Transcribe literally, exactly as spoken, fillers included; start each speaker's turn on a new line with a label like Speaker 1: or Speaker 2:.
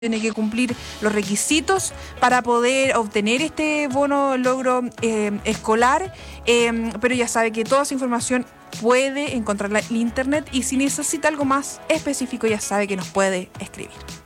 Speaker 1: tiene que cumplir los requisitos para poder obtener este bono logro eh, escolar, eh, pero ya sabe que toda esa información puede encontrarla en internet y si necesita algo más específico ya sabe que nos puede escribir.